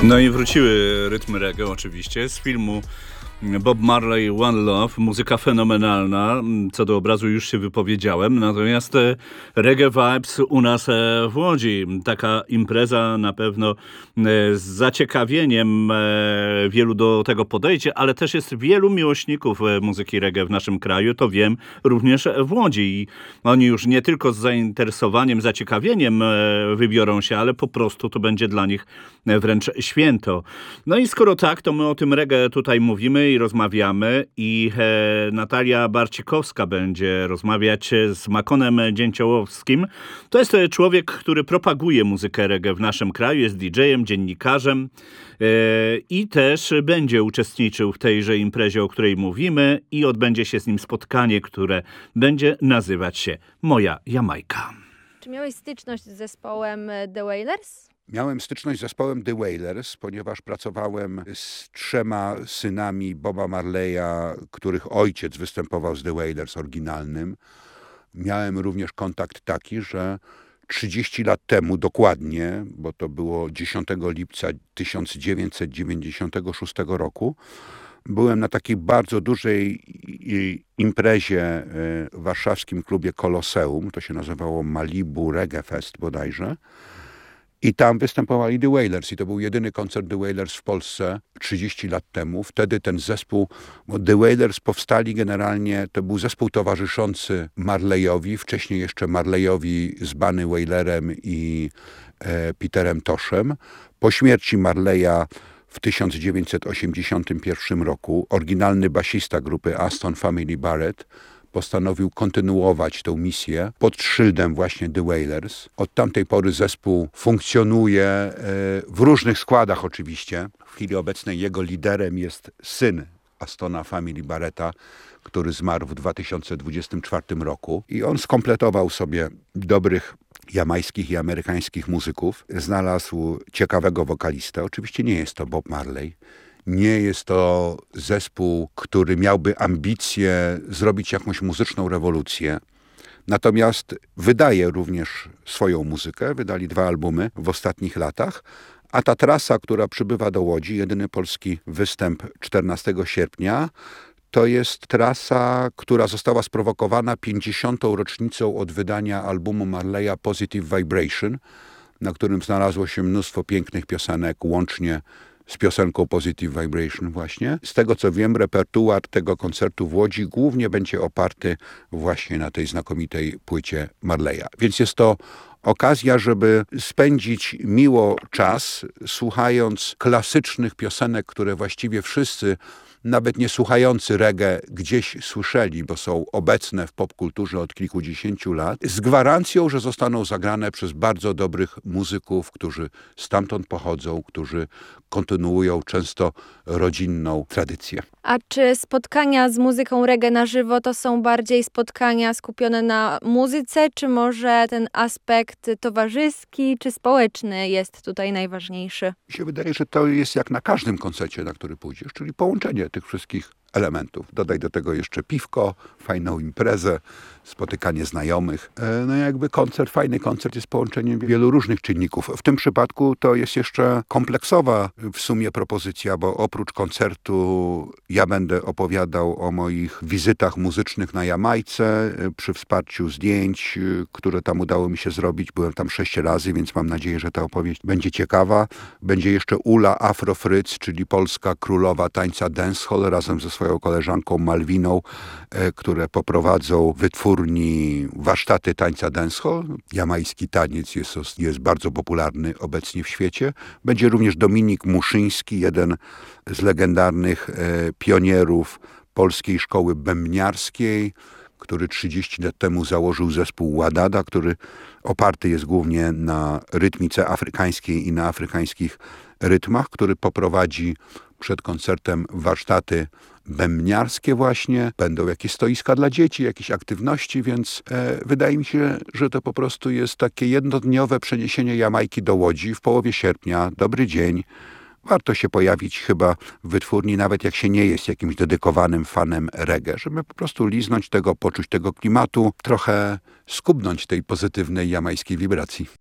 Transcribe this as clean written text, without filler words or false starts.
No i wróciły rytmy reggae oczywiście z filmu Bob Marley One Love, muzyka fenomenalna, co do obrazu już się wypowiedziałem, natomiast reggae vibes u nas w Łodzi. Taka impreza na pewno z zaciekawieniem wielu do tego podejdzie, ale też jest wielu miłośników muzyki reggae w naszym kraju, to wiem, również w Łodzi. I oni już nie tylko z zainteresowaniem, zaciekawieniem wybiorą się, ale po prostu to będzie dla nich wręcz święto. No i skoro tak, to my o tym reggae tutaj mówimy i rozmawiamy i Natalia Barcikowska będzie rozmawiać z Makonem Dzięciołowskim. To jest człowiek, który propaguje muzykę reggae w naszym kraju, jest DJ-em, dziennikarzem i też będzie uczestniczył w tejże imprezie, o której mówimy i odbędzie się z nim spotkanie, które będzie nazywać się Moja Jamajka. Czy miałeś styczność z zespołem The Wailers? Miałem styczność z zespołem The Wailers, ponieważ pracowałem z 3 synami Boba Marleya, których ojciec występował z The Wailers oryginalnym. Miałem również kontakt taki, że 30 lat temu dokładnie, bo to było 10 lipca 1996 roku, byłem na takiej bardzo dużej imprezie w warszawskim klubie Koloseum, to się nazywało Malibu Reggae Fest bodajże. I tam występowali The Wailers i to był jedyny koncert The Wailers w Polsce 30 lat temu. Wtedy ten zespół, bo The Wailers powstali generalnie, to był zespół towarzyszący Marleyowi, wcześniej jeszcze Marleyowi z Bunny Wailerem i Peterem Toshem. Po śmierci Marleya w 1981 roku oryginalny basista grupy Aston Family Barrett postanowił kontynuować tę misję pod szyldem właśnie The Wailers. Od tamtej pory zespół funkcjonuje w różnych składach oczywiście. W chwili obecnej jego liderem jest syn Astona Family Barretta, który zmarł w 2024 roku. I on skompletował sobie dobrych jamajskich i amerykańskich muzyków. Znalazł ciekawego wokalistę. Oczywiście nie jest to Bob Marley. Nie jest to zespół, który miałby ambicje zrobić jakąś muzyczną rewolucję. Natomiast wydaje również swoją muzykę. Wydali 2 albumy w ostatnich latach. A ta trasa, która przybywa do Łodzi, jedyny polski występ 14 sierpnia, to jest trasa, która została sprowokowana 50. rocznicą od wydania albumu Marleya Positive Vibration, na którym znalazło się mnóstwo pięknych piosenek, łącznie z piosenką Positive Vibration właśnie. Z tego co wiem, repertuar tego koncertu w Łodzi głównie będzie oparty właśnie na tej znakomitej płycie Marleya. Więc jest to okazja, żeby spędzić miło czas, słuchając klasycznych piosenek, które właściwie wszyscy, nawet nie słuchający reggae, gdzieś słyszeli, bo są obecne w popkulturze od kilkudziesięciu lat, z gwarancją, że zostaną zagrane przez bardzo dobrych muzyków, którzy stamtąd pochodzą, którzy kontynuują często rodzinną tradycję. A czy spotkania z muzyką reggae na żywo to są bardziej spotkania skupione na muzyce, czy może ten aspekt towarzyski czy społeczny jest tutaj najważniejszy? Mi się wydaje, że to jest jak na każdym koncercie, na który pójdziesz, czyli połączenie tych wszystkich elementów. Dodaj do tego jeszcze piwko, fajną imprezę, spotykanie znajomych. No jakby fajny koncert jest połączeniem wielu różnych czynników. W tym przypadku to jest jeszcze kompleksowa w sumie propozycja, bo oprócz koncertu ja będę opowiadał o moich wizytach muzycznych na Jamajce przy wsparciu zdjęć, które tam udało mi się zrobić. Byłem tam 6 razy, więc mam nadzieję, że ta opowieść będzie ciekawa. Będzie jeszcze Ula Afro Fryc, czyli polska królowa tańca dancehall razem ze swoją koleżanką Malwiną, które poprowadzą wytwórni warsztaty tańca dancehall. Jamajski taniec jest bardzo popularny obecnie w świecie. Będzie również Dominik Muszyński, jeden z legendarnych pionierów polskiej szkoły bębniarskiej, który 30 lat temu założył zespół Ładada, który oparty jest głównie na rytmice afrykańskiej i na afrykańskich rytmach, który poprowadzi przed koncertem warsztaty bębniarskie właśnie. Będą jakieś stoiska dla dzieci, jakieś aktywności, więc wydaje mi się, że to po prostu jest takie jednodniowe przeniesienie Jamajki do Łodzi w połowie sierpnia. Dobry dzień. Warto się pojawić chyba w wytwórni, nawet jak się nie jest jakimś dedykowanym fanem reggae, żeby po prostu liznąć tego, poczuć tego klimatu, trochę skubnąć tej pozytywnej jamajskiej wibracji.